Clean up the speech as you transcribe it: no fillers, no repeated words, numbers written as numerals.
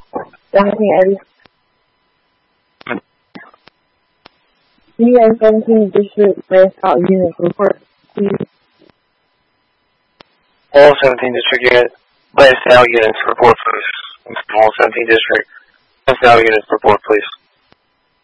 17 area. UN 17 district breast out units report, please. All 17 district unit, breast out units report, please. All 17 district breast out units report, please.